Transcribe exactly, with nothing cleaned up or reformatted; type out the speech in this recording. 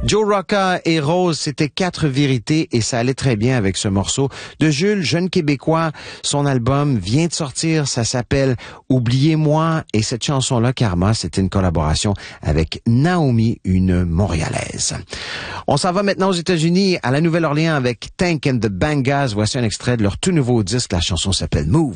Joe Rocca et Rose, c'était quatre vérités et ça allait très bien avec ce morceau de Jules, jeune Québécois. Son album vient de sortir, ça s'appelle Oubliez-moi et cette chanson-là, Karma, c'était une collaboration avec Naomi, une Montréalaise. On s'en va maintenant aux États-Unis, à la Nouvelle-Orléans avec Tank and the Bangas. Voici un extrait de leur tout nouveau disque, la chanson s'appelle Move.